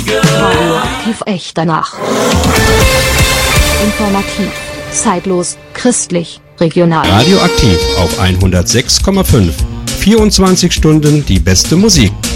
Radioaktiv echt danach. Informativ, zeitlos, christlich, regional. Radioaktiv auf 106,5. 24 Stunden die beste Musik.